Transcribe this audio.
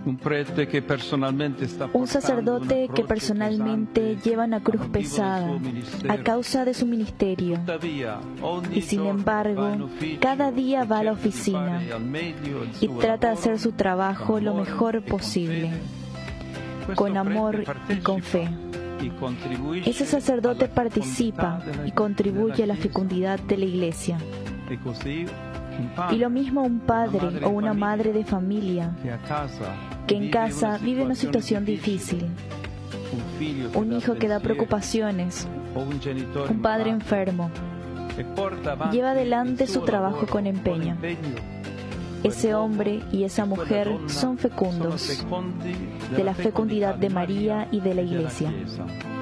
Un sacerdote que personalmente lleva una cruz pesada a causa de su ministerio y sin embargo cada día va a la oficina y trata de hacer su trabajo lo mejor posible, con amor y con fe. Ese sacerdote participa y contribuye a la fecundidad de la Iglesia. Y lo mismo un padre o una madre de familia que en casa vive una situación difícil, un hijo que da preocupaciones, un padre enfermo, lleva adelante su trabajo con empeño. Ese hombre y esa mujer son fecundos de la fecundidad de María y de la Iglesia.